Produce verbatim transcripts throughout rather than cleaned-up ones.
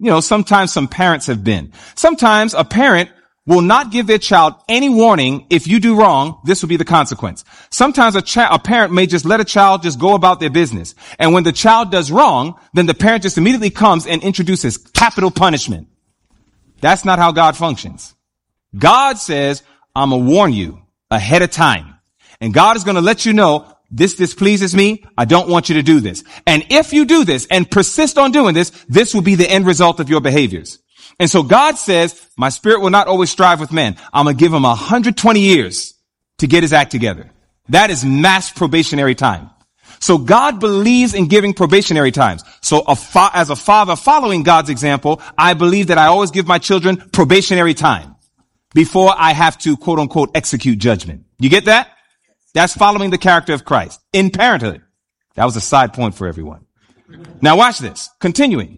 you know, sometimes some parents have been. Sometimes a parent will not give their child any warning. If you do wrong, this will be the consequence. Sometimes a, cha- a parent may just let a child just go about their business. And when the child does wrong, then the parent just immediately comes and introduces capital punishment. That's not how God functions. God says, I'm going to warn you ahead of time. And God is going to let you know, this displeases me. I don't want you to do this. And if you do this and persist on doing this, this will be the end result of your behaviors. And so God says, my spirit will not always strive with men. I'm going to give him one hundred twenty years to get his act together. That is mass probationary time. So God believes in giving probationary times. So a fa- as a father following God's example, I believe that I always give my children probationary time before I have to, quote unquote, execute judgment. You get that? That's following the character of Christ in parenthood. That was a side point for everyone. Now watch this. Continuing.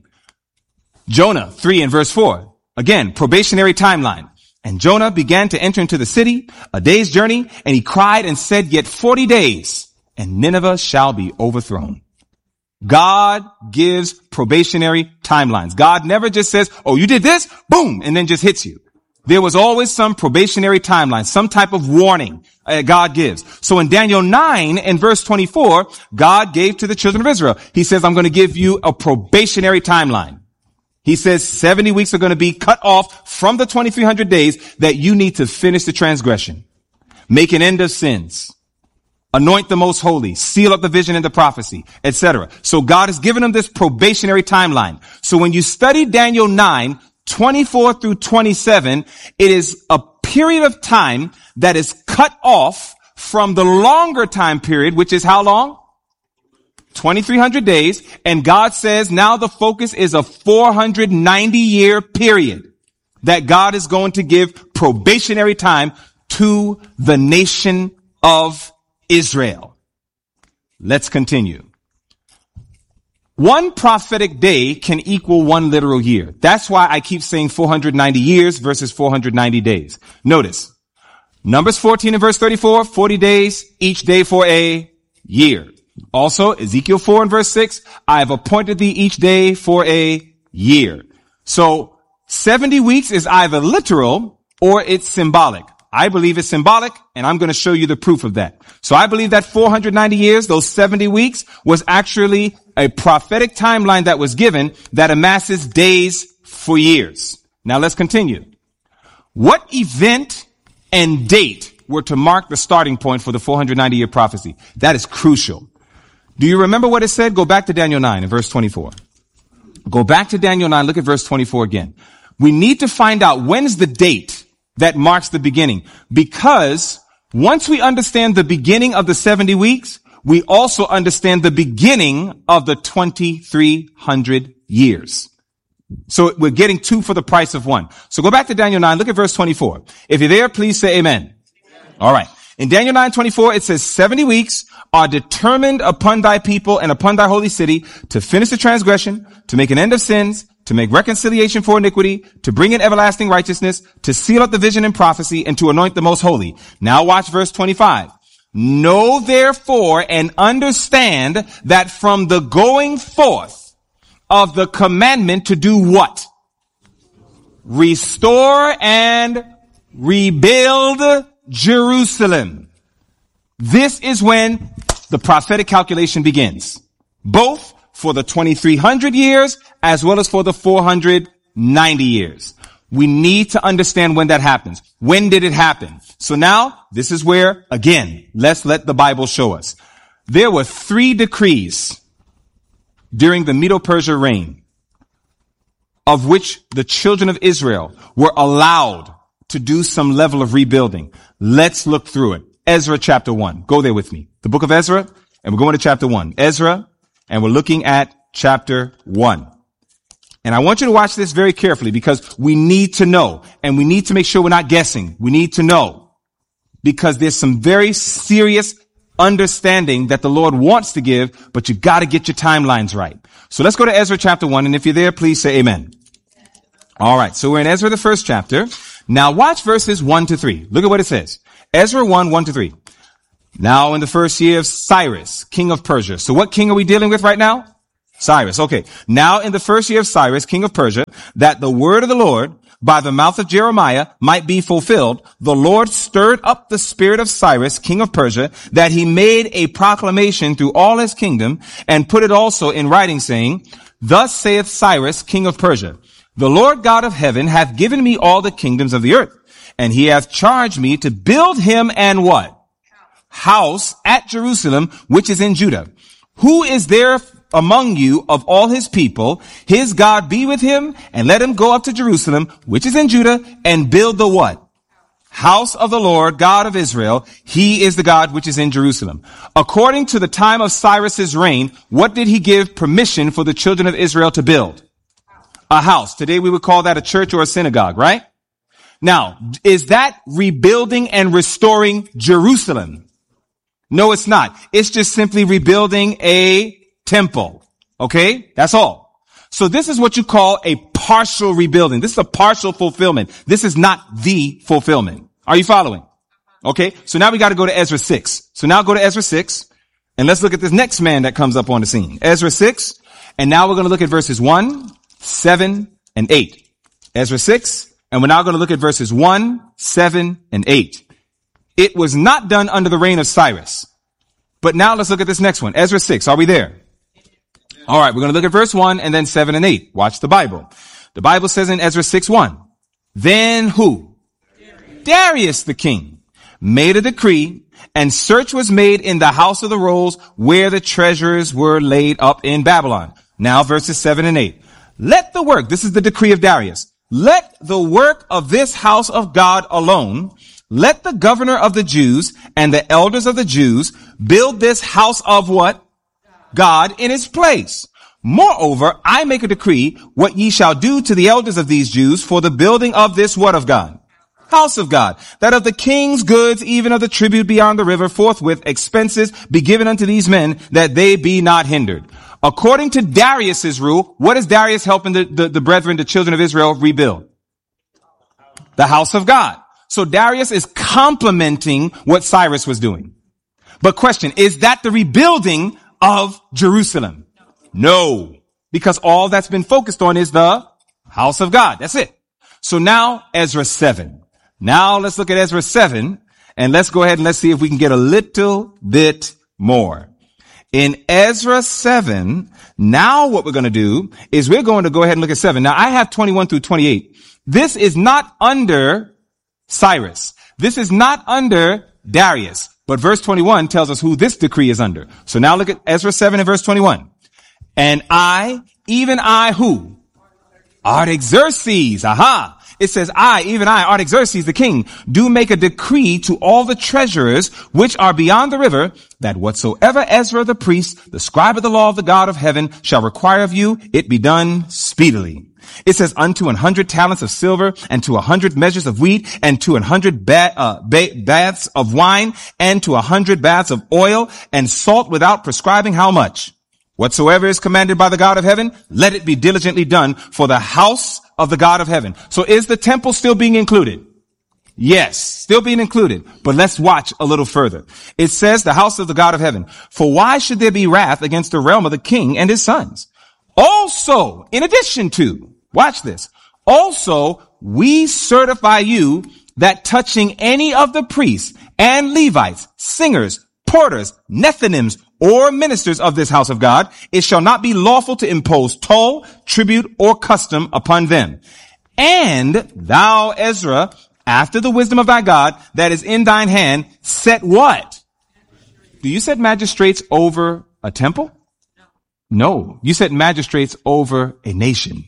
Jonah three and verse four. Again, probationary timeline. And Jonah began to enter into the city, a day's journey, and he cried and said, yet forty days, and Nineveh shall be overthrown. God gives probationary timelines. God never just says, oh, you did this, boom, and then just hits you. There was always some probationary timeline, some type of warning uh, God gives. So in Daniel nine and verse twenty-four, God gave to the children of Israel. He says, I'm going to give you a probationary timeline. He says seventy weeks are going to be cut off from the twenty-three hundred days that you need to finish the transgression, make an end of sins, anoint the most holy, seal up the vision and the prophecy, et cetera. So God has given them this probationary timeline. So when you study Daniel nine, twenty-four through twenty-seven, it is a period of time that is cut off from the longer time period, which is how long? twenty-three hundred days. And God says now the focus is a four hundred ninety year period that God is going to give probationary time to the nation of Israel. Let's continue. One prophetic day can equal one literal year. That's why I keep saying four hundred ninety years versus four hundred ninety days. Notice, Numbers fourteen and verse thirty-four, forty days, each day for a year. Also, Ezekiel four and verse six, I have appointed thee each day for a year. So, seventy weeks is either literal or it's symbolic. I believe it's symbolic, and I'm going to show you the proof of that. So I believe that four hundred ninety years, those seventy weeks, was actually a prophetic timeline that was given that amasses days for years. Now let's continue. What event and date were to mark the starting point for the four hundred ninety year prophecy? That is crucial. Do you remember what it said? Go back to Daniel nine and verse twenty-four. Go back to Daniel nine, look at verse twenty-four again. We need to find out when's the date that marks the beginning. Because once we understand the beginning of the seventy weeks, we also understand the beginning of the twenty-three hundred years. So we're getting two for the price of one. So go back to Daniel nine, look at verse twenty-four. If you're there, please say amen. Amen. All right. In Daniel nine twenty-four, it says seventy weeks are determined upon thy people and upon thy holy city to finish the transgression, to make an end of sins, to make reconciliation for iniquity, to bring in everlasting righteousness, to seal up the vision and prophecy, and to anoint the most holy. Now watch verse twenty-five. Know therefore and understand that from the going forth of the commandment to do what? Restore and rebuild Jerusalem. This is when the prophetic calculation begins. Both for the twenty-three hundred years as well as for the four hundred ninety years. We need to understand when that happens. When did it happen? So now, this is where, again, let's let the Bible show us. There were three decrees during the Medo-Persia reign of which the children of Israel were allowed to do some level of rebuilding. Let's look through it. Ezra chapter one. Go there with me. The book of Ezra, and we're going to chapter one. Ezra, and we're looking at chapter one. And I want you to watch this very carefully because we need to know, and we need to make sure we're not guessing. We need to know because there's some very serious understanding that the Lord wants to give, but you got to get your timelines right. So let's go to Ezra chapter one, and if you're there, please say amen. All right, so we're in Ezra, the first chapter. Now watch verses one to three. Look at what it says. Ezra one, one to three. Now in the first year of Cyrus, king of Persia. So what king are we dealing with right now? Cyrus. Okay. Now in the first year of Cyrus, king of Persia, that the word of the Lord by the mouth of Jeremiah might be fulfilled, the Lord stirred up the spirit of Cyrus, king of Persia, that he made a proclamation through all his kingdom and put it also in writing, saying, Thus saith Cyrus, king of Persia, the Lord God of heaven hath given me all the kingdoms of the earth, and he hath charged me to build him an what? House at Jerusalem, which is in Judah. Who is there among you of all his people? His God be with him, and let him go up to Jerusalem, which is in Judah, and build the what? House of the Lord, God of Israel. He is the God which is in Jerusalem. According to the time of Cyrus's reign, what did he give permission for the children of Israel to build? A house. Today we would call that a church or a synagogue, right? Now, is that rebuilding and restoring Jerusalem? No, it's not. It's just simply rebuilding a temple. Okay? That's all. So this is what you call a partial rebuilding. This is a partial fulfillment. This is not the fulfillment. Are you following? Okay. So now we got to go to Ezra six. So now go to Ezra six and let's look at this next man that comes up on the scene. Ezra six. And now we're going to look at verses one, seven, and eight. Ezra six. And we're now going to look at verses one, seven, and eight. It was not done under the reign of Cyrus. But now let's look at this next one. Ezra six. Are we there? All right. We're going to look at verse one and then seven and eight. Watch the Bible. The Bible says in Ezra six, one, then who? Darius. Darius the king made a decree, and search was made in the house of the rolls where the treasures were laid up in Babylon. Now verses seven and eight. Let the work, this is the decree of Darius, let the work of this house of God alone, let the governor of the Jews and the elders of the Jews build this house of what? God in its place. Moreover, I make a decree what ye shall do to the elders of these Jews for the building of this what of God? House of God, that of the king's goods, even of the tribute beyond the river, forthwith expenses be given unto these men, that they be not hindered. According to Darius's rule, what is Darius helping the, the, the brethren, the children of Israel, rebuild? The house of God. So Darius is complementing what Cyrus was doing. But question, is that the rebuilding of Jerusalem? No, because all that's been focused on is the house of God. That's it. So now Ezra seven. Now let's look at Ezra seven and let's go ahead and let's see if we can get a little bit more. In Ezra seven, now what we're going to do is we're going to go ahead and look at seven. Now I have twenty-one through twenty-eight. This is not under Cyrus. This is not under Darius. But verse twenty-one tells us who this decree is under. So now look at Ezra seven and verse twenty-one. And I, even I who? Artaxerxes. Aha. It says, I, even I, Artaxerxes the king, do make a decree to all the treasurers which are beyond the river, that whatsoever Ezra the priest, the scribe of the law of the God of heaven, shall require of you, it be done speedily. It says, unto an hundred talents of silver, and to a hundred measures of wheat, and to an hundred ba- uh, ba- baths of wine, and to a hundred baths of oil, and salt without prescribing how much. Whatsoever is commanded by the God of heaven, let it be diligently done for the house of the God of heaven. So is the temple still being included? Yes, still being included. But let's watch a little further. It says the house of the God of heaven. For why should there be wrath against the realm of the king and his sons? Also, in addition to, watch this. Also, we certify you that touching any of the priests and Levites, singers, porters, Nethinims, or ministers of this house of God, it shall not be lawful to impose toll, tribute, or custom upon them. And thou, Ezra, after the wisdom of thy God that is in thine hand, set what? Do you set magistrates over a temple? No, you set magistrates over a nation.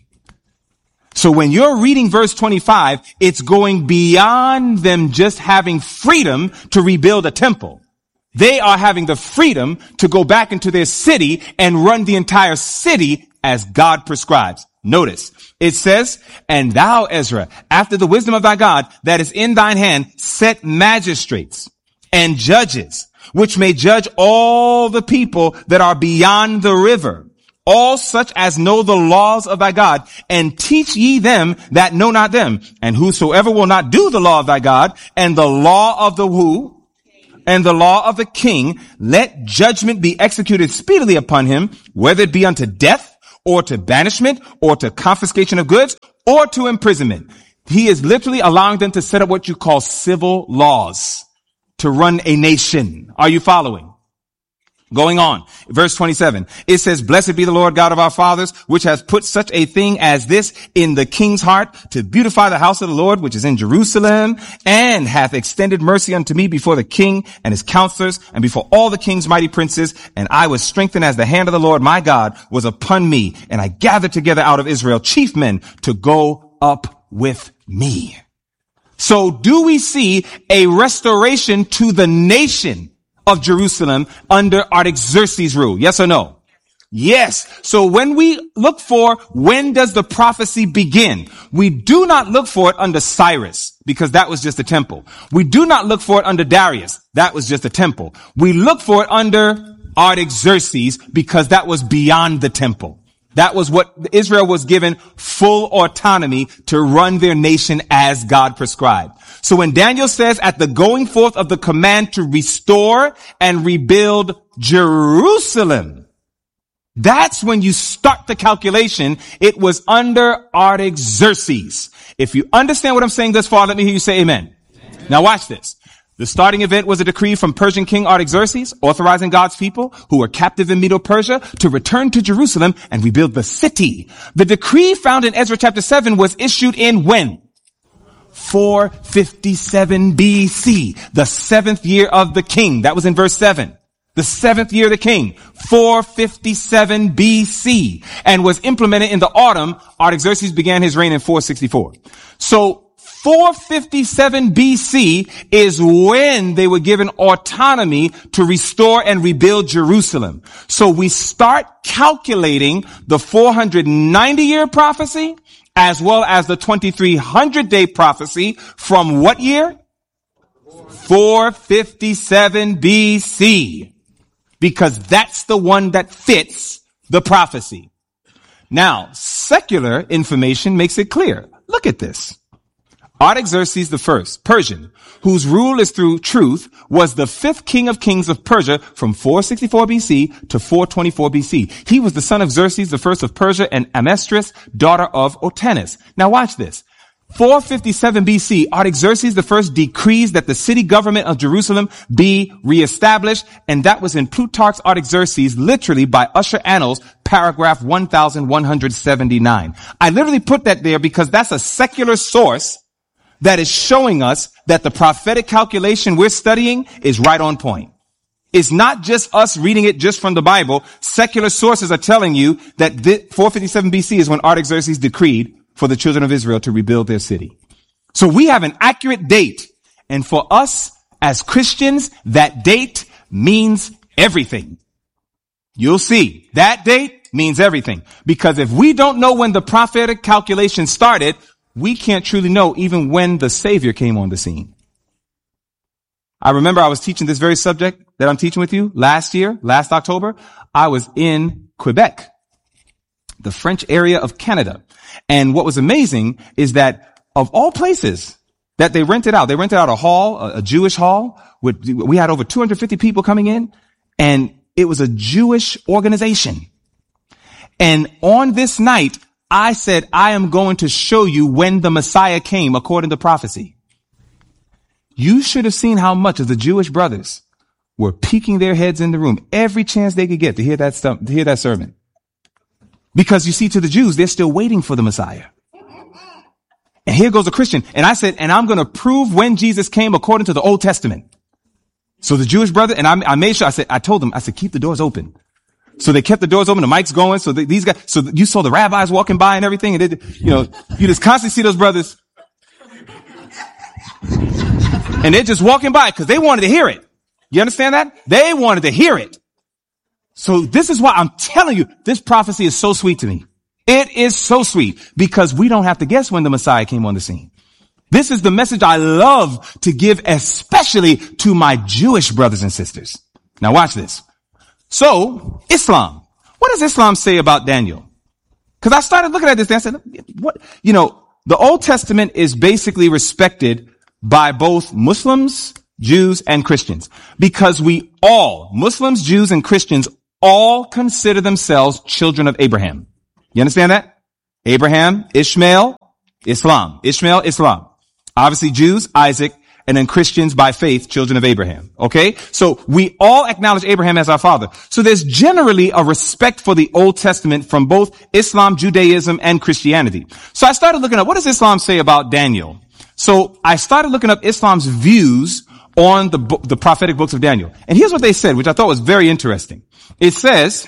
So when you're reading verse twenty-five, it's going beyond them just having freedom to rebuild a temple. They are having the freedom to go back into their city and run the entire city as God prescribes. Notice, it says, and thou, Ezra, after the wisdom of thy God that is in thine hand, set magistrates and judges, which may judge all the people that are beyond the river, all such as know the laws of thy God, and teach ye them that know not them. And whosoever will not do the law of thy God and the law of the who? and the law of the king, let judgment be executed speedily upon him, whether it be unto death, or to banishment, or to confiscation of goods, or to imprisonment. He is literally allowing them to set up what you call civil laws to run a nation. Are you following? Going on, verse twenty-seven, it says, blessed be the Lord God of our fathers, which has put such a thing as this in the king's heart, to beautify the house of the Lord, which is in Jerusalem, and hath extended mercy unto me before the king and his counselors, and before all the king's mighty princes. And I was strengthened as the hand of the Lord my God was upon me, and I gathered together out of Israel chief men to go up with me. So do we see a restoration to the nation of Jerusalem under Artaxerxes' rule? Yes or no? Yes. So when we look for when does the prophecy begin, we do not look for it under Cyrus, because that was just a temple. We do not look for it under Darius. That was just a temple. We look for it under Artaxerxes, because that was beyond the temple. That was what Israel was given full autonomy to run their nation as God prescribed. So when Daniel says at the going forth of the command to restore and rebuild Jerusalem, that's when you start the calculation. It was under Artaxerxes. If you understand what I'm saying thus far, let me hear you say amen. Amen. Now watch this. The starting event was a decree from Persian King Artaxerxes, authorizing God's people who were captive in Medo-Persia to return to Jerusalem and rebuild the city. The decree found in Ezra chapter seven was issued in when? four fifty-seven B C, the seventh year of the king. That was in verse seven. The seventh year of the king, four fifty-seven B C, and was implemented in the autumn. Artaxerxes began his reign in four sixty-four. So four fifty-seven B C is when they were given autonomy to restore and rebuild Jerusalem. So we start calculating the four hundred ninety year prophecy as well as the twenty-three hundred day prophecy from what year? four fifty-seven B C. Because that's the one that fits the prophecy. Now, secular information makes it clear. Look at this. Artaxerxes the first, Persian, whose rule is through truth, was the fifth king of kings of Persia from four sixty-four B C to four twenty-four B C. He was the son of Xerxes the first of Persia and Amestris, daughter of Otanes. Now watch this. four fifty-seven B C, Artaxerxes the first decrees that the city government of Jerusalem be reestablished, and that was in Plutarch's Artaxerxes, literally by Usher Annals, paragraph one thousand one hundred seventy-nine. I literally put that there because that's a secular source that is showing us that the prophetic calculation we're studying is right on point. It's not just us reading it just from the Bible. Secular sources are telling you that four fifty-seven B C is when Artaxerxes decreed for the children of Israel to rebuild their city. So we have an accurate date. And for us as Christians, that date means everything. You'll see that date means everything, because if we don't know when the prophetic calculation started, we can't truly know even when the Savior came on the scene. I remember I was teaching this very subject that I'm teaching with you last year, last October. I was in Quebec, the French area of Canada. And what was amazing is that of all places that they rented out, they rented out a hall, a, a Jewish hall. With, we had over two hundred fifty people coming in, and it was a Jewish organization. And on this night, I said, I am going to show you when the Messiah came according to prophecy. You should have seen how much of the Jewish brothers were peeking their heads in the room every chance they could get to hear that stuff, to hear that sermon. Because you see, to the Jews, they're still waiting for the Messiah. And here goes a Christian. And I said, and I'm going to prove when Jesus came according to the Old Testament. So the Jewish brother, and I, I made sure, I said, I told them, I said, keep the doors open. So they kept the doors open, the mic's going. So they, these guys, so you saw the rabbis walking by and everything. And they, you know, you just constantly see those brothers. And they're just walking by because they wanted to hear it. You understand that? They wanted to hear it. So this is why I'm telling you, this prophecy is so sweet to me. It is so sweet because we don't have to guess when the Messiah came on the scene. This is the message I love to give, especially to my Jewish brothers and sisters. Now watch this. So, Islam. What does Islam say about Daniel? Because I started looking at this and I said, what? You know, the Old Testament is basically respected by both Muslims Jews and Christians. Because we all, Muslims, Jews, and Christians, all consider themselves children of Abraham. You understand that? Abraham, Ishmael, Islam. Ishmael, Islam. Obviously Jews, Isaac, and then Christians by faith, children of Abraham. Okay? So we all acknowledge Abraham as our father. So there's generally a respect for the Old Testament from both Islam, Judaism, and Christianity. So I started looking up, what does Islam say about Daniel? So I started looking up Islam's views on the book, the prophetic books of Daniel. And here's what they said, which I thought was very interesting. It says,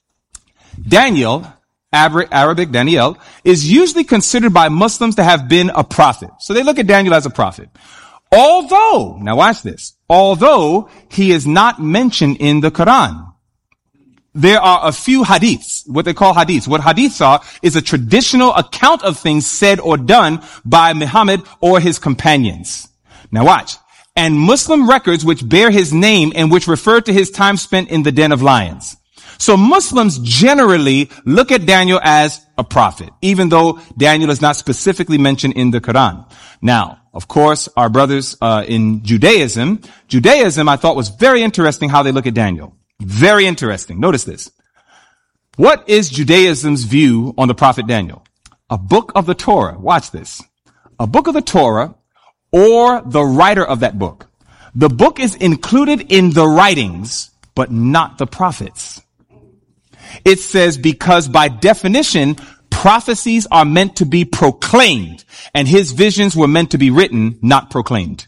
Daniel, Arabic Daniel, is usually considered by Muslims to have been a prophet. So they look at Daniel as a prophet. Although, now watch this, although he is not mentioned in the Quran, there are a few hadiths, what they call hadiths. What hadiths are is a traditional account of things said or done by Muhammad or his companions. Now watch. And Muslim records which bear his name and which refer to his time spent in the den of lions. So Muslims generally look at Daniel as a prophet, even though Daniel is not specifically mentioned in the Quran. Now, of course, our brothers uh, in Judaism, Judaism I thought was very interesting how they look at Daniel. Very interesting. Notice this. What is Judaism's view on the prophet Daniel? A book of the Torah. Watch this. A book of the Torah or the writer of that book. The book is included in the writings, but not the prophets. It says because by definition, prophecies are meant to be proclaimed, and his visions were meant to be written, not proclaimed.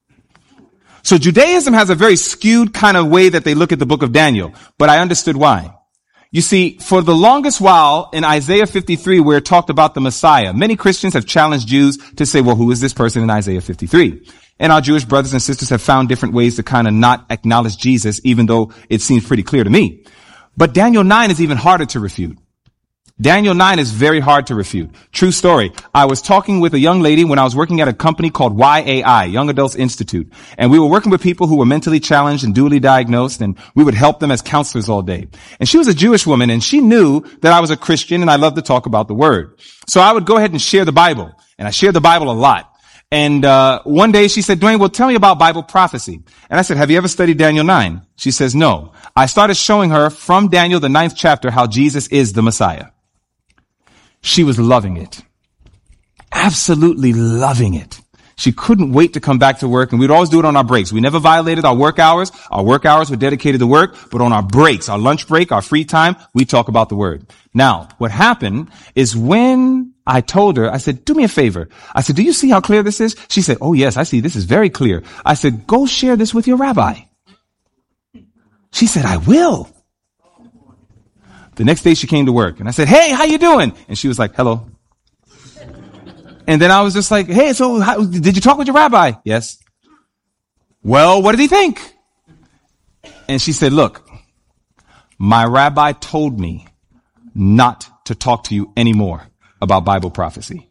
So Judaism has a very skewed kind of way that they look at the book of Daniel, but I understood why. You see, for the longest while in Isaiah fifty-three, where it talked about the Messiah, many Christians have challenged Jews to say, well, who is this person in Isaiah fifty-three? And our Jewish brothers and sisters have found different ways to kind of not acknowledge Jesus, even though it seems pretty clear to me. But Daniel nine is even harder to refute. Daniel nine is very hard to refute. True story. I was talking with a young lady when I was working at a company called Y A I, Young Adults Institute. And we were working with people who were mentally challenged and dually diagnosed, and we would help them as counselors all day. And she was a Jewish woman, and she knew that I was a Christian and I loved to talk about the Word. So I would go ahead and share the Bible. And I shared the Bible a lot. And uh one day she said, Dwayne, well, tell me about Bible prophecy. And I said, have you ever studied Daniel nine? She says, no. I started showing her from Daniel, the ninth chapter, how Jesus is the Messiah. She was loving it. Absolutely loving it. She couldn't wait to come back to work, and we'd always do it on our breaks. We never violated our work hours. Our work hours were dedicated to work, but on our breaks, our lunch break, our free time, we talk about the Word. Now, what happened is when I told her, I said, do me a favor. I said, do you see how clear this is? She said, oh yes, I see. This is very clear. I said, go share this with your rabbi. She said, I will. The next day she came to work and I said, hey, how you doing? And she was like, hello. And then I was just like, hey, so how, did you talk with your rabbi? Yes. Well, what did he think? And she said, look, my rabbi told me not to talk to you anymore about Bible prophecy.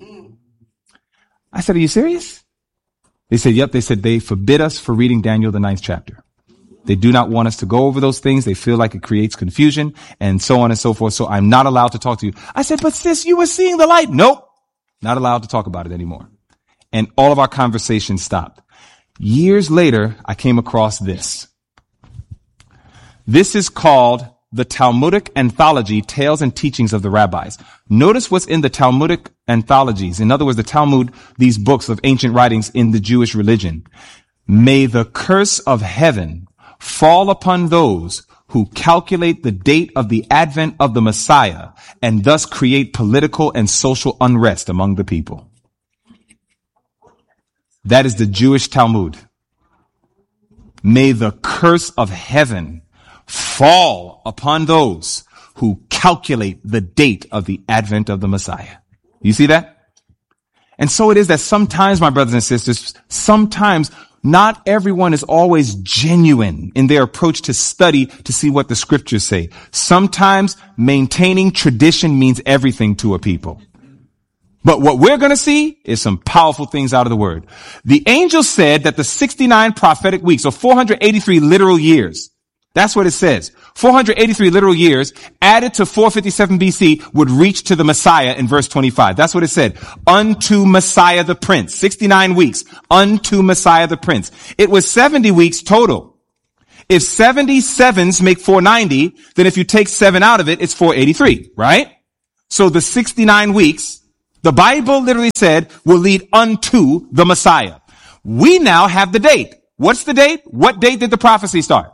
I said, are you serious? They said, yep. They said they forbid us for reading Daniel, the ninth chapter. They do not want us to go over those things. They feel like it creates confusion and so on and so forth. So I'm not allowed to talk to you. I said, but sis, you were seeing the light. Nope. Not allowed to talk about it anymore. And all of our conversations stopped. Years later, I came across this. This is called the Talmudic Anthology, Tales and Teachings of the Rabbis. Notice what's in the Talmudic anthologies. In other words, the Talmud, these books of ancient writings in the Jewish religion. May the curse of heaven fall upon those who calculate the date of the advent of the Messiah and thus create political and social unrest among the people. That is the Jewish Talmud. May the curse of heaven fall upon those who calculate the date of the advent of the Messiah. You see that? And so it is that sometimes, my brothers and sisters, sometimes not everyone is always genuine in their approach to study to see what the scriptures say. Sometimes maintaining tradition means everything to a people. But what we're going to see is some powerful things out of the Word. The angel said that the sixty-nine prophetic weeks, or four hundred eighty-three literal years, That's what it says. four hundred eighty-three literal years added to four fifty-seven B C would reach to the Messiah in verse twenty-five. That's what it said. Unto Messiah the Prince. sixty-nine weeks. Unto Messiah the Prince. It was seventy weeks total. If seventy sevens make four ninety, then if you take seven out of it, it's four eighty-three, right? So the sixty-nine weeks, the Bible literally said, will lead unto the Messiah. We now have the date. What's the date? What date did the prophecy start?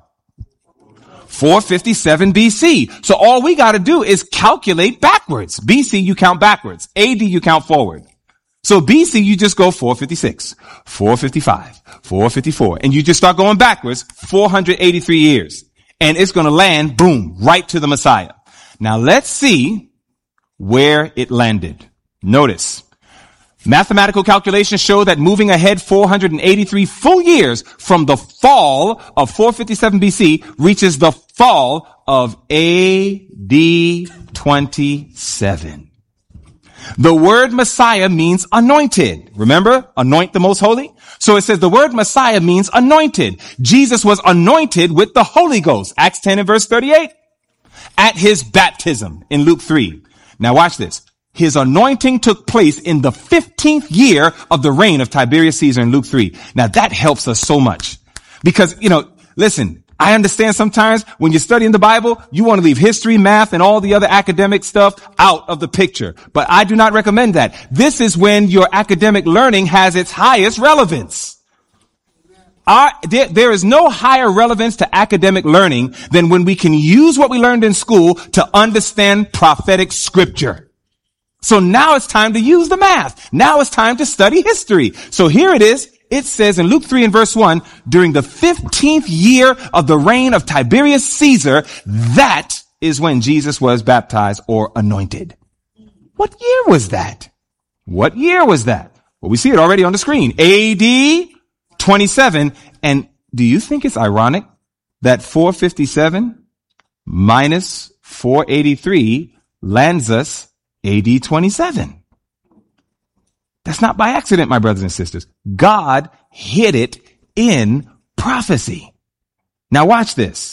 four fifty-seven B C. So all we got to do is calculate backwards. B C, you count backwards. A D, you count forward. So B C, you just go four fifty-six, four fifty-five, four fifty-four, and you just start going backwards four hundred eighty-three years. And it's going to land, boom, right to the Messiah. Now let's see where it landed. Notice. Mathematical calculations show that moving ahead four hundred eighty-three full years from the fall of four fifty-seven B C reaches the fall of A D twenty-seven. The word Messiah means anointed. Remember? Anoint the most holy. So it says the word Messiah means anointed. Jesus was anointed with the Holy Ghost. Acts ten and verse thirty-eight. At his baptism in Luke three. Now watch this. His anointing took place in the fifteenth year of the reign of Tiberius Caesar in Luke three. Now that helps us so much because, you know, listen, I understand sometimes when you're studying the Bible, you want to leave history, math, and all the other academic stuff out of the picture. But I do not recommend that. This is when your academic learning has its highest relevance. Our, there, there is no higher relevance to academic learning than when we can use what we learned in school to understand prophetic scripture. So now it's time to use the math. Now it's time to study history. So here it is. It says in Luke three and verse one, during the fifteenth year of the reign of Tiberius Caesar, that is when Jesus was baptized or anointed. What year was that? What year was that? Well, we see it already on the screen. A D twenty-seven. And do you think it's ironic that four fifty-seven minus four eighty-three lands us A D twenty-seven. That's not by accident, my brothers and sisters. God hid it in prophecy. Now watch this.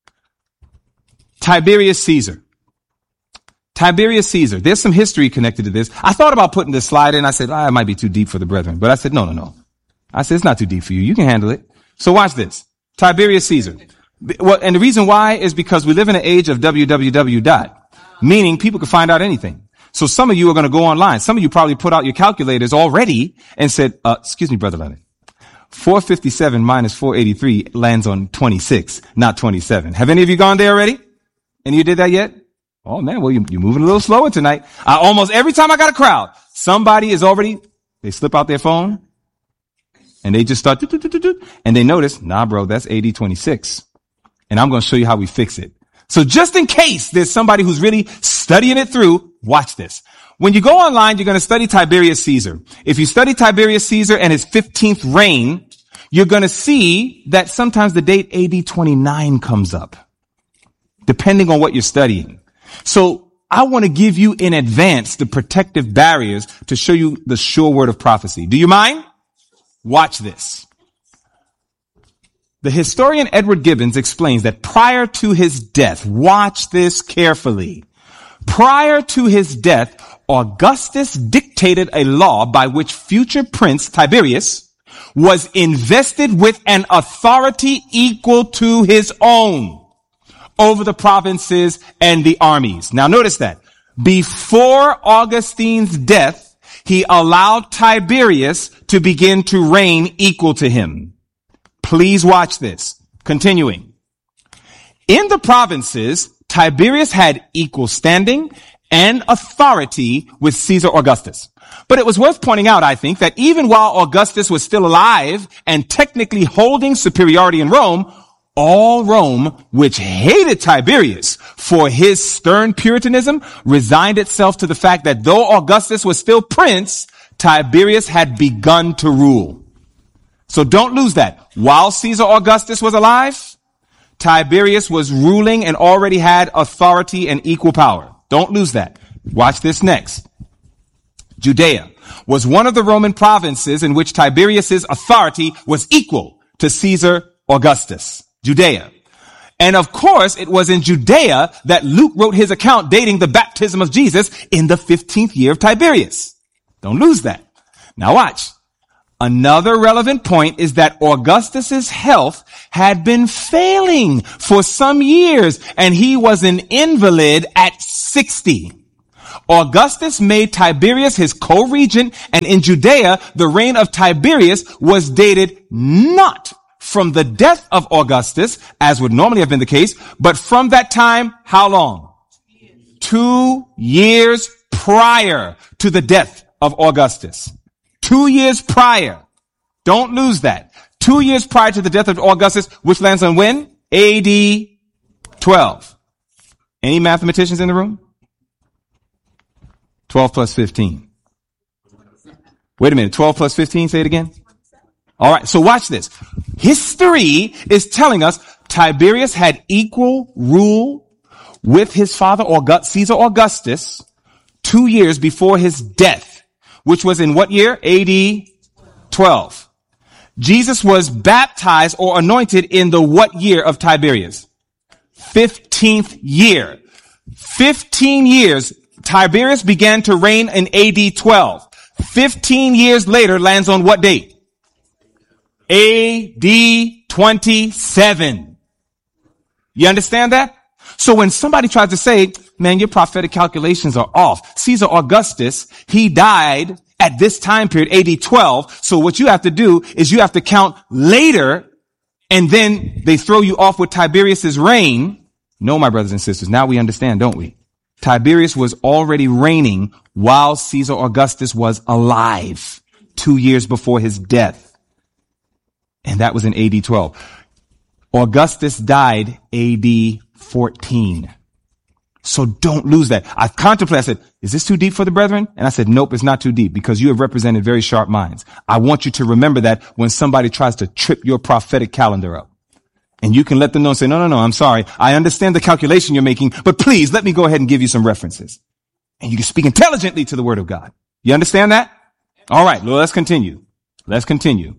Tiberius Caesar. Tiberius Caesar. There's some history connected to this. I thought about putting this slide in. I said, ah, it might be too deep for the brethren. But I said, no, no, no. I said, it's not too deep for you. You can handle it. So watch this. Tiberius Caesar. Well, and the reason why is because we live in an age of www dot, meaning people can find out anything. So some of you are going to go online. Some of you probably put out your calculators already and said, uh, excuse me, Brother Leonard, four fifty-seven minus four eighty-three lands on twenty-six, not twenty-seven. Have any of you gone there already? Any of you did that yet? Oh man, well, you, you're moving a little slower tonight. I, almost every time I got a crowd, somebody is already, they slip out their phone and they just start, doo, doo, doo, doo, doo, and they notice, nah, bro, that's A D twenty-six. And I'm going to show you how we fix it. So just in case there's somebody who's really studying it through, watch this. When you go online, you're going to study Tiberius Caesar. If you study Tiberius Caesar and his fifteenth reign, you're going to see that sometimes the date A D twenty-nine comes up, depending on what you're studying. So I want to give you in advance the protective barriers to show you the sure word of prophecy. Do you mind? Watch this. The historian Edward Gibbons explains that prior to his death, watch this carefully. Prior to his death, Augustus dictated a law by which future Prince Tiberius was invested with an authority equal to his own over the provinces and the armies. Now notice that. Before Augustine's death, he allowed Tiberius to begin to reign equal to him. Please watch this. Continuing. In the provinces, Tiberius had equal standing and authority with Caesar Augustus. But it was worth pointing out, I think, that even while Augustus was still alive and technically holding superiority in Rome, all Rome, which hated Tiberius for his stern Puritanism, resigned itself to the fact that though Augustus was still prince, Tiberius had begun to rule. So don't lose that. While Caesar Augustus was alive, Tiberius was ruling and already had authority and equal power. Don't lose that. Watch this next. Judea was one of the Roman provinces in which Tiberius's authority was equal to Caesar Augustus. Judea. And of course, it was in Judea that Luke wrote his account dating the baptism of Jesus in the fifteenth year of Tiberius. Don't lose that. Now watch. Another relevant point is that Augustus's health had been failing for some years, and he was an invalid at sixty. Augustus made Tiberius his co-regent, and in Judea, the reign of Tiberius was dated not from the death of Augustus, as would normally have been the case, but from that time, how long? Two years prior to the death of Augustus. Two years prior. Don't lose that. Two years prior to the death of Augustus, which lands on when? A D twelve. Any mathematicians in the room? twelve plus fifteen. Wait a minute. twelve plus fifteen, say it again. All right. So watch this. History is telling us Tiberius had equal rule with his father, August, Caesar Augustus, two years before his death, which was in what year? A D twelve. Jesus was baptized or anointed in the what year of Tiberius? fifteenth year. fifteen years. Tiberius began to reign in A D twelve. fifteen years later lands on what date? A D twenty-seven. You understand that? So when somebody tries to say, man, your prophetic calculations are off. Caesar Augustus, he died at this time period, A D twelve. So what you have to do is you have to count later, and then they throw you off with Tiberius's reign. No, my brothers and sisters, now we understand, don't we? Tiberius was already reigning while Caesar Augustus was alive, two years before his death. And that was in A D twelve. Augustus died A D fourteen. So don't lose that. I contemplated, I said, is this too deep for the brethren? And I said, nope, it's not too deep, because you have represented very sharp minds. I want you to remember that when somebody tries to trip your prophetic calendar up. And you can let them know and say, no, no, no, I'm sorry. I understand the calculation you're making, but please let me go ahead and give you some references. And you can speak intelligently to the word of God. You understand that? All right. Well, let's continue. Let's continue.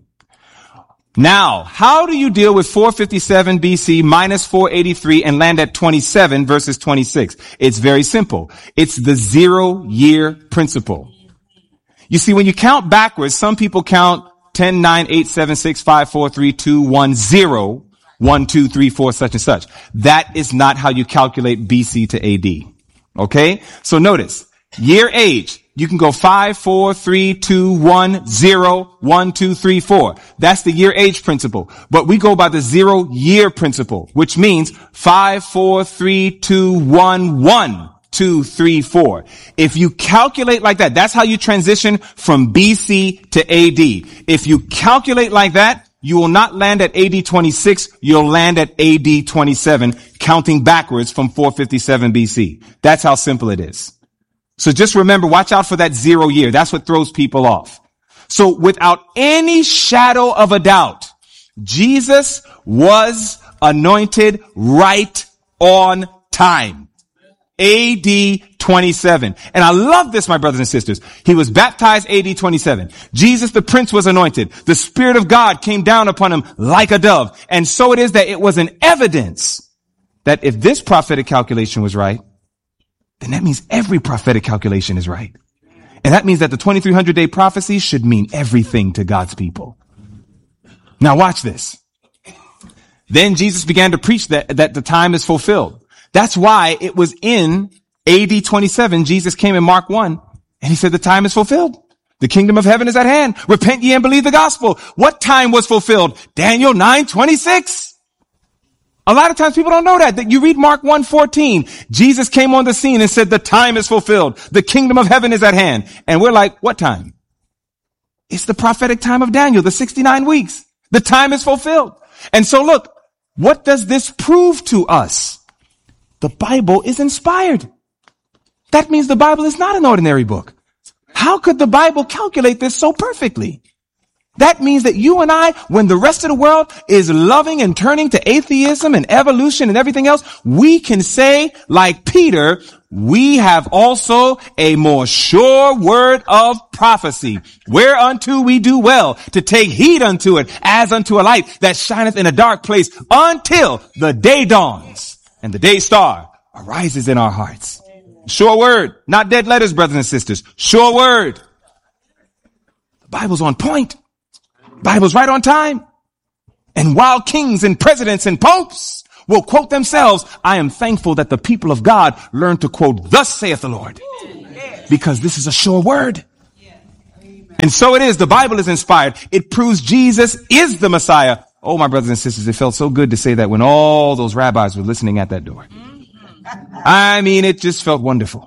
Now, how do you deal with four fifty-seven B C minus four eighty-three and land at twenty-seven versus twenty-six? It's very simple. It's the zero year principle. You see, when you count backwards, some people count ten, nine, eight, seven, six, five, four, three, two, one, zero. One, two, three, four, such and such. That is not how you calculate B C to A D. Okay? So notice, year age, you can go five, four, three, two, one, zero, one, two, three, four. That's the year age principle. But we go by the zero year principle, which means five, four, three, two, one, one, two, three, four. If you calculate like that, that's how you transition from B C to A D. If you calculate like that, you will not land at A D twenty-six, you'll land at A D twenty-seven, counting backwards from four fifty-seven B C. That's how simple it is. So just remember, watch out for that zero year. That's what throws people off. So without any shadow of a doubt, Jesus was anointed right on time. A D twenty-seven. And I love this, my brothers and sisters. He was baptized A D twenty-seven. Jesus the Prince was anointed. The Spirit of God came down upon him like a dove. And so it is that it was an evidence that if this prophetic calculation was right, then that means every prophetic calculation is right. And that means that the twenty-three hundred day prophecy should mean everything to God's people. Now watch this. Then Jesus began to preach that, that the time is fulfilled. That's why it was in A D twenty-seven, Jesus came in Mark one, and he said the time is fulfilled. The kingdom of heaven is at hand. Repent ye and believe the gospel. What time was fulfilled? Daniel nine twenty-six. A lot of times people don't know that. That you read Mark one fourteen. Jesus came on the scene and said the time is fulfilled. The kingdom of heaven is at hand. And we're like, what time? It's the prophetic time of Daniel, the sixty-nine weeks. The time is fulfilled. And so look, what does this prove to us? The Bible is inspired. That means the Bible is not an ordinary book. How could the Bible calculate this so perfectly? That means that you and I, when the rest of the world is loving and turning to atheism and evolution and everything else, we can say, like Peter, we have also a more sure word of prophecy, whereunto we do well to take heed unto it as unto a light that shineth in a dark place until the day dawns and the day star arises in our hearts. Sure word, not dead letters, brothers and sisters. Sure word. The Bible's on point. The Bible's right on time. And while kings and presidents and popes will quote themselves, I am thankful that the people of God learn to quote, thus saith the Lord, because this is a sure word. And so it is. The Bible is inspired. It proves Jesus is the Messiah. Oh, my brothers and sisters, it felt so good to say that when all those rabbis were listening at that door. I mean, it just felt wonderful.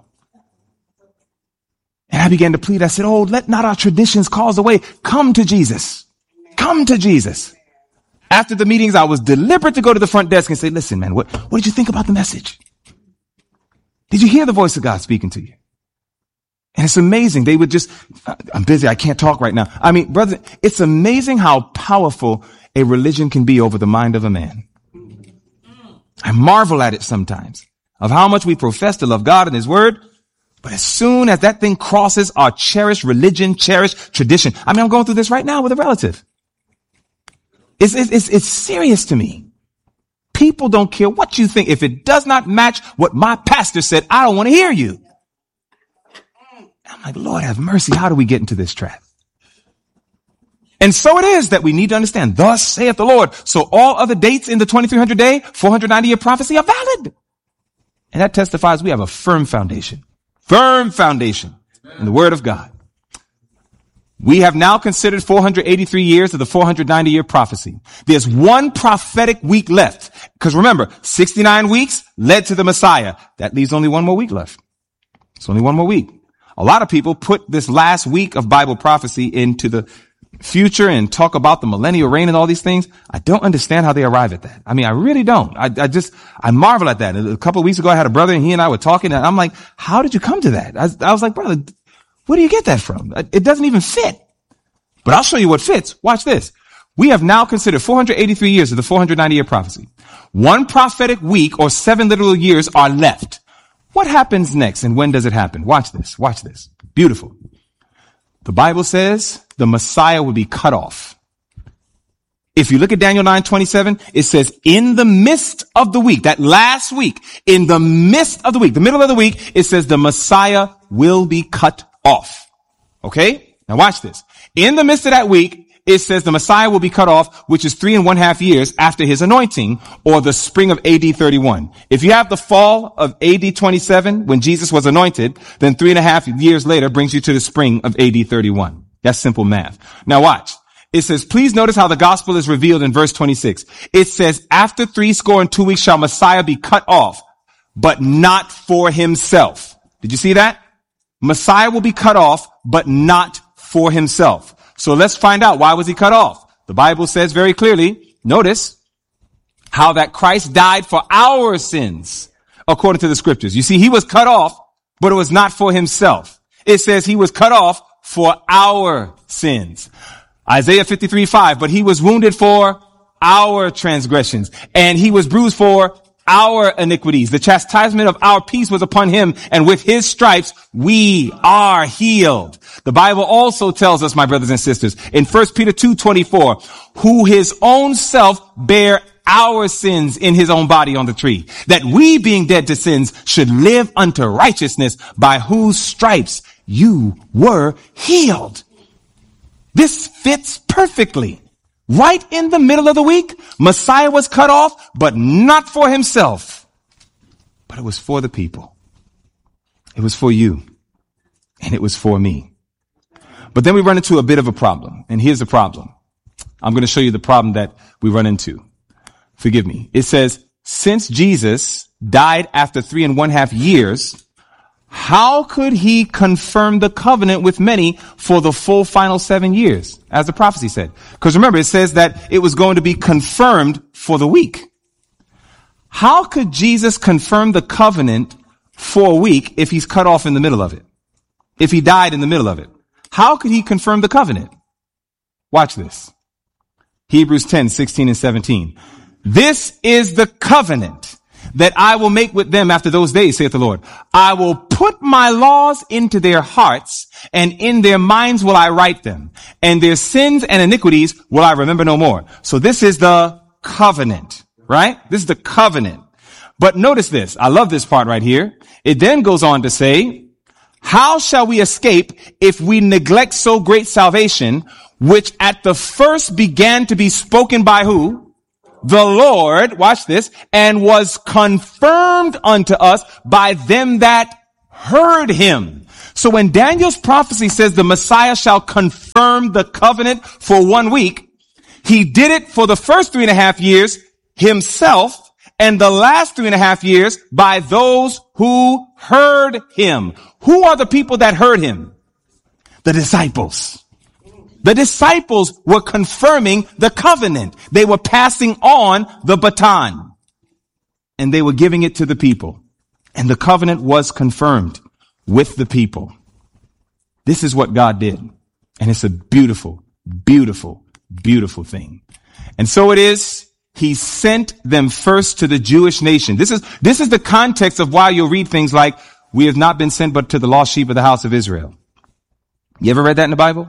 And I began to plead. I said, oh, let not our traditions cause away. Come to Jesus. Come to Jesus. After the meetings, I was deliberate to go to the front desk and say, listen, man, what, what did you think about the message? Did you hear the voice of God speaking to you? And it's amazing. They would just, I'm busy. I can't talk right now. I mean, brother, it's amazing how powerful a religion can be over the mind of a man. I marvel at it sometimes of how much we profess to love God and his word. But as soon as that thing crosses our cherished religion, cherished tradition, I mean, I'm going through this right now with a relative. It's, it's, it's serious to me. People don't care what you think. If it does not match what my pastor said, I don't want to hear you. I'm like, Lord have mercy. How do we get into this trap? And so it is that we need to understand, thus saith the Lord. So all other dates in the twenty-three hundred day, four hundred ninety year prophecy are valid. And that testifies we have a firm foundation, firm foundation in the word of God. We have now considered four hundred eighty-three years of the four hundred ninety year prophecy. There's one prophetic week left. Because remember, sixty-nine weeks led to the Messiah. That leaves only one more week left. It's only one more week. A lot of people put this last week of Bible prophecy into the future and talk about the millennial reign and all these things. I don't understand how they arrive at that. I mean, I really don't. I, I just, I marvel at that. A couple of weeks ago, I had a brother and he and I were talking and I'm like, how did you come to that? I, I was like, brother, where do you get that from? It doesn't even fit. But I'll show you what fits. Watch this. We have now considered four hundred eighty-three years of the four hundred ninety year prophecy. One prophetic week or seven literal years are left. What happens next and when does it happen? Watch this. Watch this. Beautiful. The Bible says the Messiah will be cut off. If you look at Daniel nine twenty-seven, it says in the midst of the week, that last week, in the midst of the week, the middle of the week, it says the Messiah will be cut off. Okay? Now watch this. In the midst of that week, it says the Messiah will be cut off, which is three and one half years after his anointing, or the spring of A D thirty-one. If you have the fall of A D twenty-seven, when Jesus was anointed, then three and a half years later brings you to the spring of A D thirty-one. That's simple math. Now watch. It says, please notice how the gospel is revealed in verse twenty-six. It says, after three score and two weeks shall Messiah be cut off, but not for himself. Did you see that? Messiah will be cut off, but not for himself. So let's find out, why was he cut off? The Bible says very clearly, notice how that Christ died for our sins, according to the scriptures. You see, he was cut off, but it was not for himself. It says he was cut off for our sins. Isaiah fifty-three five, but he was wounded for our transgressions, and he was bruised for our iniquities. The chastisement of our peace was upon him, and with his stripes we are healed. The Bible also tells us, my brothers and sisters, in First Peter two twenty-four, who his own self bare our sins in his own body on the tree, that we, being dead to sins, should live unto righteousness, by whose stripes you were healed. This fits perfectly. Right in the middle of the week, Messiah was cut off, but not for himself. But it was for the people. It was for you. And it was for me. But then we run into a bit of a problem. And here's the problem. I'm going to show you the problem that we run into. Forgive me. It says, since Jesus died after three and one half years, how could he confirm the covenant with many for the full final seven years, as the prophecy said? Because remember, it says that it was going to be confirmed for the week. How could Jesus confirm the covenant for a week if he's cut off in the middle of it? If he died in the middle of it? How could he confirm the covenant? Watch this. Hebrews ten, sixteen and seventeen. This is the covenant that I will make with them after those days, saith the Lord. I will put my laws into their hearts, and in their minds will I write them, and their sins and iniquities will I remember no more. So this is the covenant, right? This is the covenant. But notice this. I love this part right here. It then goes on to say, how shall we escape if we neglect so great salvation, which at the first began to be spoken by who? The Lord, watch this, and was confirmed unto us by them that heard him. So when Daniel's prophecy says the Messiah shall confirm the covenant for one week, he did it for the first three and a half years himself, and the last three and a half years by those who heard him. Who are the people that heard him? The disciples. The disciples were confirming the covenant. They were passing on the baton, and they were giving it to the people. And the covenant was confirmed with the people. This is what God did. And it's a beautiful, beautiful, beautiful thing. And so it is. He sent them first to the Jewish nation. This is, this is the context of why you'll read things like, we have not been sent but to the lost sheep of the house of Israel. You ever read that in the Bible?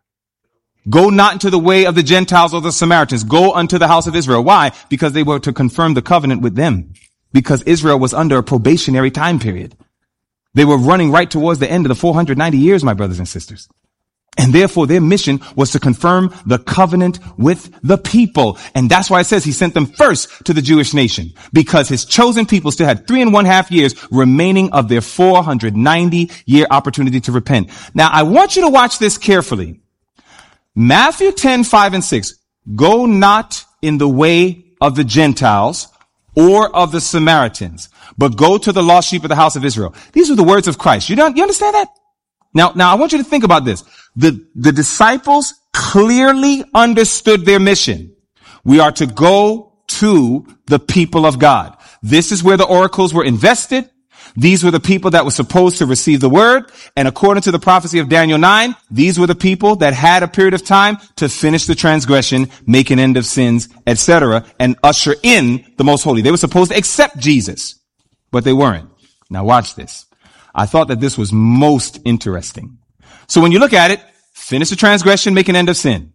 Go not into the way of the Gentiles or the Samaritans. Go unto the house of Israel. Why? Because they were to confirm the covenant with them. Because Israel was under a probationary time period. They were running right towards the end of the four hundred ninety years, my brothers and sisters. And therefore their mission was to confirm the covenant with the people. And that's why it says he sent them first to the Jewish nation, because his chosen people still had three and one half years remaining of their four hundred ninety year opportunity to repent. Now I want you to watch this carefully. Matthew ten, five and six. Go not in the way of the Gentiles or of the Samaritans, but go to the lost sheep of the house of Israel. These are the words of Christ. You don't, you understand that? Now, now I want you to think about this. The, the disciples clearly understood their mission. We are to go to the people of God. This is where the oracles were invested. These were the people that were supposed to receive the word. And according to the prophecy of Daniel nine, these were the people that had a period of time to finish the transgression, make an end of sins, et cetera, and usher in the most holy. They were supposed to accept Jesus, but they weren't. Now watch this. I thought that this was most interesting. So when you look at it, finish the transgression, make an end of sin.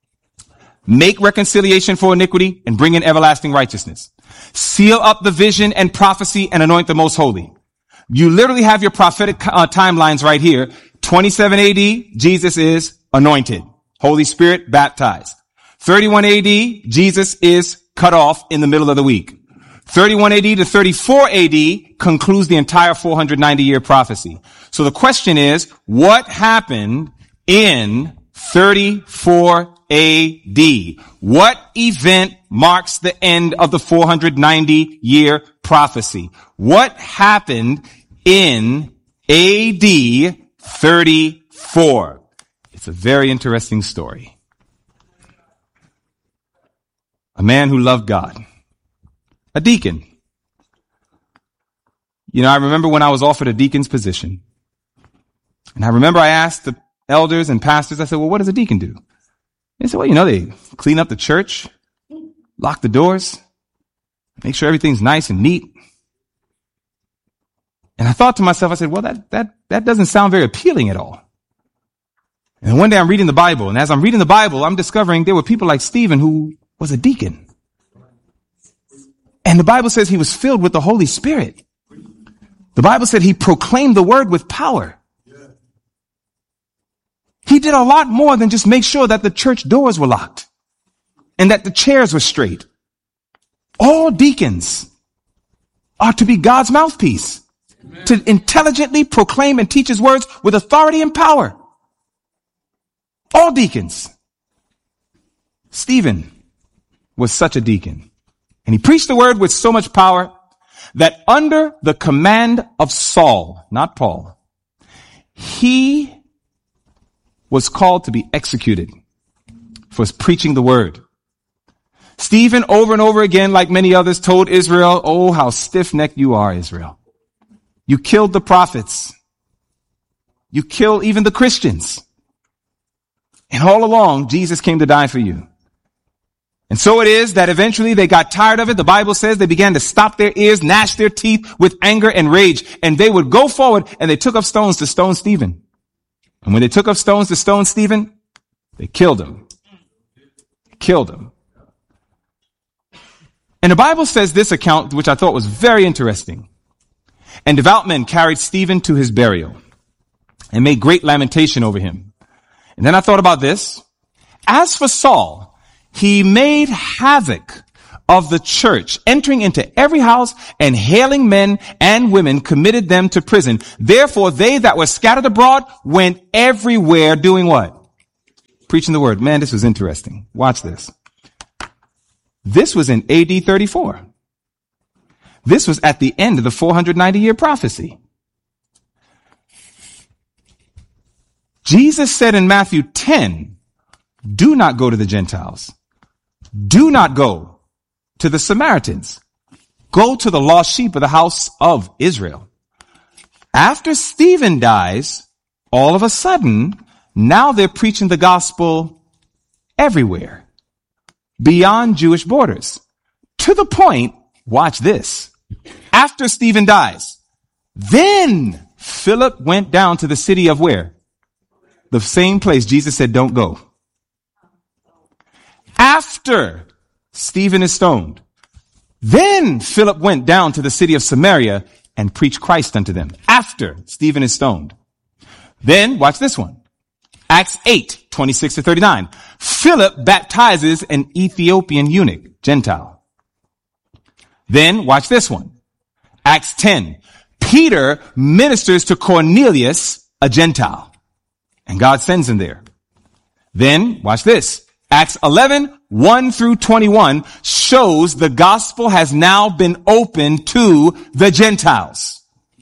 Make reconciliation for iniquity and bring in everlasting righteousness. Seal up the vision and prophecy and anoint the most holy. You literally have your prophetic uh, timelines right here. twenty-seven A D, Jesus is anointed. Holy Spirit baptized. thirty-one A D, Jesus is cut off in the middle of the week. thirty-one A D to thirty-four A D concludes the entire four hundred ninety year prophecy. So the question is, what happened in thirty-four A D? What event marks the end of the four hundred ninety year prophecy? What happened in A D thirty-four? It's a very interesting story. A man who loved God. A deacon. You know, I remember when I was offered a deacon's position. And I remember I asked the elders and pastors, I said, well, what does a deacon do? They said, well, you know, they clean up the church, lock the doors, make sure everything's nice and neat. And I thought to myself, I said, well, that, that, that doesn't sound very appealing at all. And one day I'm reading the Bible, and as I'm reading the Bible, I'm discovering there were people like Stephen who was a deacon. And the Bible says he was filled with the Holy Spirit. The Bible said he proclaimed the word with power. He did a lot more than just make sure that the church doors were locked and that the chairs were straight. All deacons are to be God's mouthpiece, Amen. To intelligently proclaim and teach his words with authority and power. All deacons. Stephen was such a deacon. And he preached the word with so much power that under the command of Saul, not Paul, he was called to be executed for preaching the word. Stephen, over and over again, like many others, told Israel, oh, how stiff-necked you are, Israel. You killed the prophets. You kill even the Christians. And all along, Jesus came to die for you. And so it is that eventually they got tired of it. The Bible says they began to stop their ears, gnash their teeth with anger and rage. And they would go forward and they took up stones to stone Stephen. And when they took up stones to stone Stephen, they killed him. Killed him. And the Bible says this account, which I thought was very interesting. And devout men carried Stephen to his burial and made great lamentation over him. And then I thought about this. As for Saul, he made havoc of the church, entering into every house and hailing men and women, committed them to prison. Therefore, they that were scattered abroad went everywhere doing what? Preaching the word. Man, this was interesting. Watch this. This was in A D thirty-four. This was at the end of the four hundred ninety year prophecy. Jesus said in Matthew ten, do not go to the Gentiles. Do not go to the Samaritans. Go to the lost sheep of the house of Israel. After Stephen dies, all of a sudden, now they're preaching the gospel everywhere, beyond Jewish borders. To the point, watch this, after Stephen dies, then Philip went down to the city of where? The same place Jesus said, don't go. After Stephen is stoned, then Philip went down to the city of Samaria and preached Christ unto them. After Stephen is stoned. Then, watch this one. Acts eight, twenty-six to thirty-nine. Philip baptizes an Ethiopian eunuch, Gentile. Then, watch this one. Acts ten. Peter ministers to Cornelius, a Gentile. And God sends him there. Then, watch this. Acts eleven, one through twenty-one shows the gospel has now been opened to the Gentiles.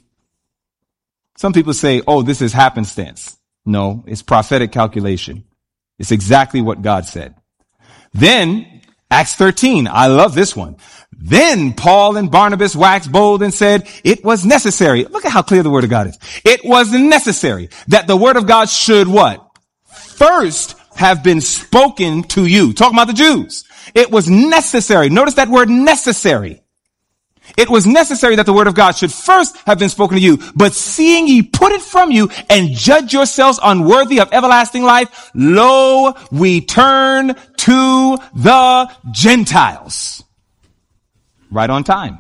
Some people say, oh, this is happenstance. No, it's prophetic calculation. It's exactly what God said. Then, Acts thirteen, I love this one. Then Paul and Barnabas waxed bold and said, it was necessary. Look at how clear the word of God is. It was necessary that the word of God should what? First have been spoken to you. Talking about the Jews. It was necessary. Notice that word necessary. It was necessary that the word of God should first have been spoken to you. But seeing ye put it from you and judge yourselves unworthy of everlasting life, lo, we turn to the Gentiles. Right on time.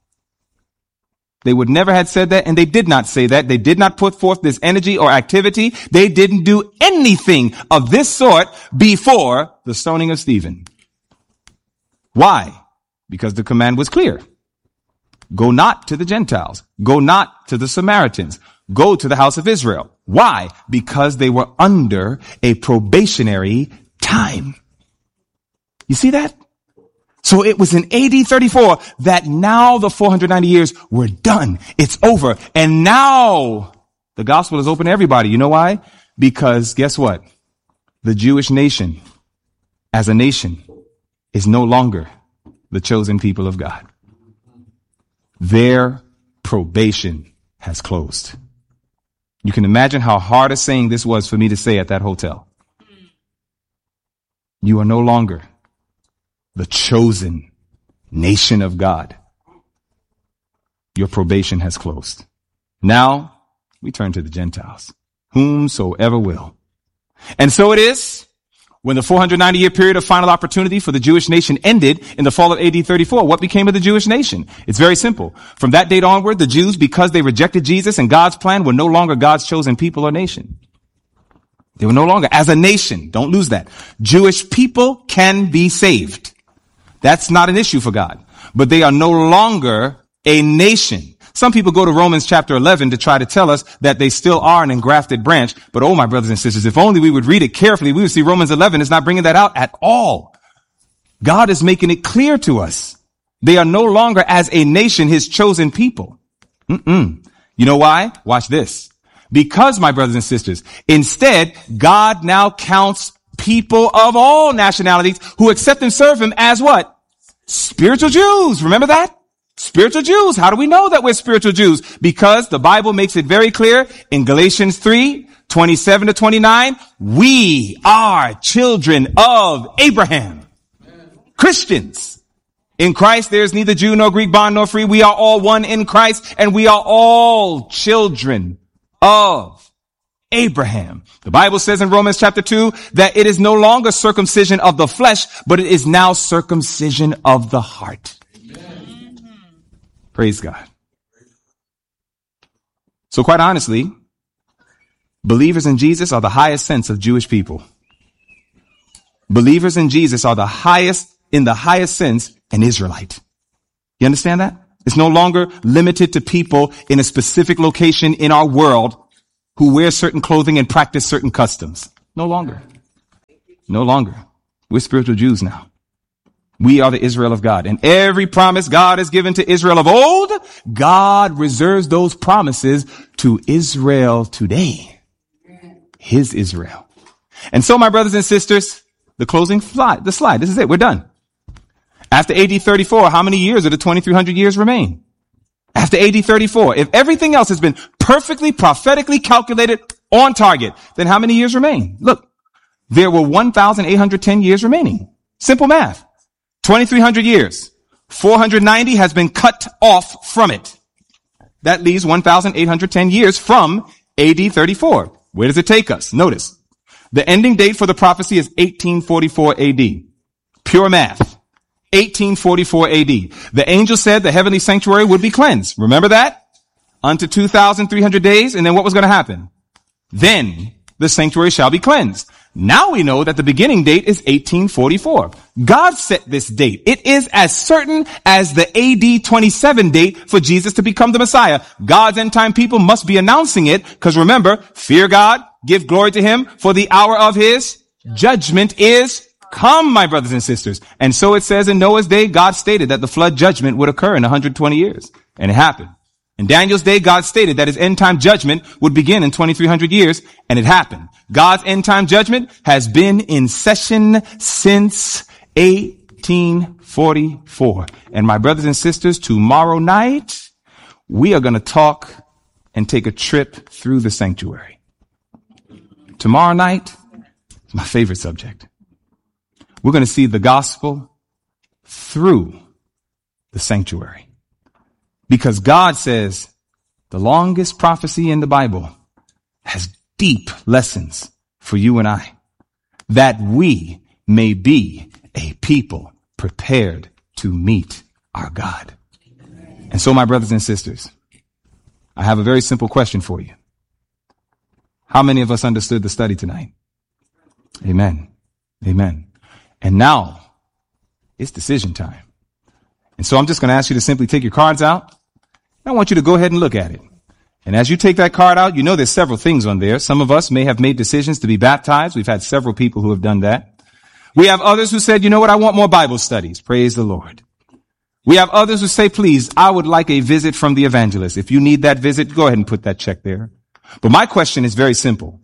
They would never have said that, and they did not say that. They did not put forth this energy or activity. They didn't do anything of this sort before the stoning of Stephen. Why? Because the command was clear. Go not to the Gentiles. Go not to the Samaritans. Go to the house of Israel. Why? Because they were under a probationary time. You see that? So it was in A D thirty-four that now the four hundred ninety years were done. It's over. And now the gospel is open to everybody. You know why? Because guess what? The Jewish nation as a nation is no longer the chosen people of God. Their probation has closed. You can imagine how hard a saying this was for me to say at that hotel. You are no longer the chosen nation of God. Your probation has closed. Now we turn to the Gentiles, whomsoever will. And so it is when the four hundred ninety year period of final opportunity for the Jewish nation ended in the fall of A D thirty-four. What became of the Jewish nation? It's very simple. From that date onward, the Jews, because they rejected Jesus and God's plan, were no longer God's chosen people or nation. They were no longer as a nation. Don't lose that. Jewish people can be saved. That's not an issue for God, but they are no longer a nation. Some people go to Romans chapter eleven to try to tell us that they still are an engrafted branch. But oh, my brothers and sisters, if only we would read it carefully, we would see Romans eleven is not bringing that out at all. God is making it clear to us. They are no longer as a nation, his chosen people. Mm-mm. You know why? Watch this. Because, my brothers and sisters, instead, God now counts people of all nationalities who accept and serve him as what? Spiritual Jews. Remember that? Spiritual Jews. How do we know that we're spiritual Jews? Because the Bible makes it very clear in Galatians three, twenty-seven to twenty-nine, we are children of Abraham. Christians. In Christ, there's neither Jew nor Greek, bond nor free. We are all one in Christ, and we are all children of Abraham. The Bible says in Romans chapter two that it is no longer circumcision of the flesh, but it is now circumcision of the heart. Amen. Praise God. So quite honestly, believers in Jesus are the highest sense of Jewish people. Believers in Jesus are the highest, in the highest sense, an Israelite. You understand that? It's no longer limited to people in a specific location in our world who wear certain clothing and practice certain customs. No longer. No longer. We're spiritual Jews now. We are the Israel of God. And every promise God has given to Israel of old, God reserves those promises to Israel today. His Israel. And so, my brothers and sisters, the closing slide, the slide, this is it. We're done. After A D thirty-four, how many years of the twenty-three hundred years remain? After A D thirty-four, if everything else has been perfectly, prophetically calculated on target, then how many years remain? Look, there were one thousand eight hundred ten years remaining. Simple math. twenty-three hundred years. four hundred ninety has been cut off from it. That leaves one thousand eight hundred ten years from A D thirty-four. Where does it take us? Notice, the ending date for the prophecy is eighteen forty-four A D. Pure math. eighteen forty-four A D. The angel said the heavenly sanctuary would be cleansed. Remember that? Unto two thousand three hundred days. And then what was going to happen? Then the sanctuary shall be cleansed. Now we know that the beginning date is eighteen forty-four. God set this date. It is as certain as the A D twenty-seven date for Jesus to become the Messiah. God's end time people must be announcing it because remember, fear God, give glory to him, for the hour of his judgment is come, my brothers and sisters. And so it says in Noah's day, God stated that the flood judgment would occur in one hundred twenty years. And it happened. In Daniel's day, God stated that his end time judgment would begin in twenty-three hundred years. And it happened. God's end time judgment has been in session since eighteen forty-four. And my brothers and sisters, tomorrow night, we are going to talk and take a trip through the sanctuary. Tomorrow night is my favorite subject. We're going to see the gospel through the sanctuary. Because God says the longest prophecy in the Bible has deep lessons for you and I, that we may be a people prepared to meet our God. And so, my brothers and sisters, I have a very simple question for you. How many of us understood the study tonight? Amen. Amen. And now it's decision time. And so I'm just going to ask you to simply take your cards out. I want you to go ahead and look at it. And as you take that card out, you know there's several things on there. Some of us may have made decisions to be baptized. We've had several people who have done that. We have others who said, you know what, I want more Bible studies. Praise the Lord. We have others who say, please, I would like a visit from the evangelist. If you need that visit, go ahead and put that check there. But my question is very simple.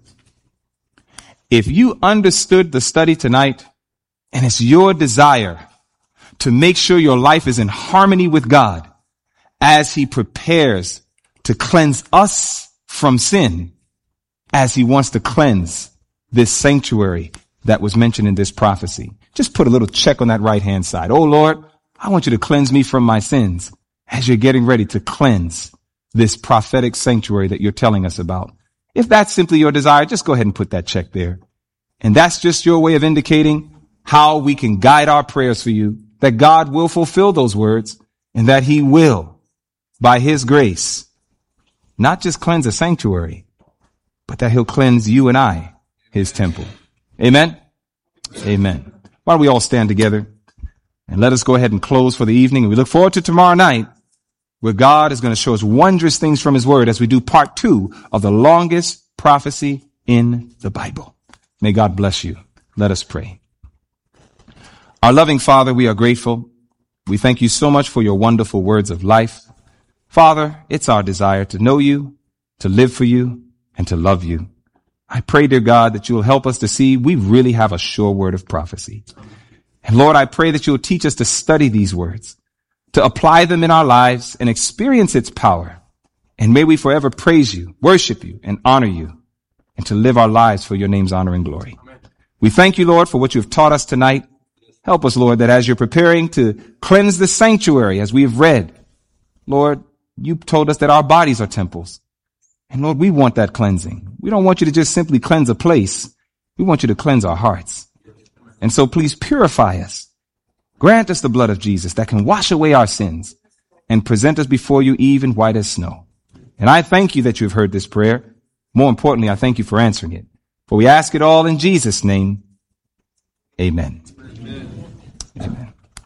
If you understood the study tonight, and it's your desire to make sure your life is in harmony with God as he prepares to cleanse us from sin, as he wants to cleanse this sanctuary that was mentioned in this prophecy. Just put a little check on that right-hand side. Oh, Lord, I want you to cleanse me from my sins as you're getting ready to cleanse this prophetic sanctuary that you're telling us about. If that's simply your desire, just go ahead and put that check there. And that's just your way of indicating how we can guide our prayers for you, that God will fulfill those words and that he will, by his grace, not just cleanse a sanctuary, but that he'll cleanse you and I, his temple. Amen. Amen. Why don't we all stand together and let us go ahead and close for the evening. And we look forward to tomorrow night where God is going to show us wondrous things from his word as we do part two of the longest prophecy in the Bible. May God bless you. Let us pray. Our loving Father, we are grateful. We thank you so much for your wonderful words of life. Father, it's our desire to know you, to live for you, and to love you. I pray, dear God, that you will help us to see we really have a sure word of prophecy. And Lord, I pray that you will teach us to study these words, to apply them in our lives and experience its power. And may we forever praise you, worship you, and honor you, and to live our lives for your name's honor and glory. Amen. We thank you, Lord, for what you have taught us tonight. Help us, Lord, that as you're preparing to cleanse the sanctuary, as we have read, Lord, you told us that our bodies are temples. And Lord, we want that cleansing. We don't want you to just simply cleanse a place. We want you to cleanse our hearts. And so please purify us. Grant us the blood of Jesus that can wash away our sins and present us before you even white as snow. And I thank you that you've heard this prayer. More importantly, I thank you for answering it. For we ask it all in Jesus' name. Amen. Amen. Amen.